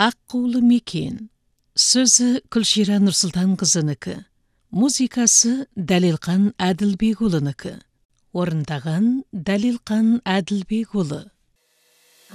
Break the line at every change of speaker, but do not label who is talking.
Аққулы мекен. Сөзі Күлшира Нұрсұлтанқызынікі. Музыкасы Дәлелқан Әділбекұлынікі. Орындаған Дәлелқан Әділбекұлы.